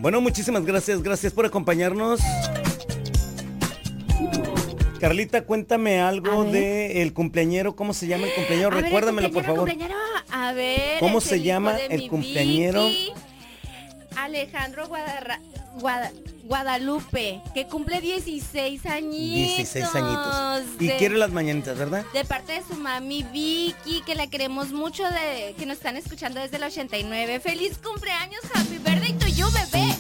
Bueno, muchísimas gracias por acompañarnos. Carlita, cuéntame algo de el cumpleañero. ¿Cómo se llama el cumpleañero? Recuérdamelo, por favor. A ver, ¿Cómo se llama el cumpleañero? Alejandro Guadalupe, que cumple 16 añitos. 16 añitos. Y quiere las mañanitas, ¿verdad? De parte de su mami Vicky, que la queremos mucho, que nos están escuchando desde el 89. ¡Feliz cumpleaños! ¡Happy birthday to you, bebé!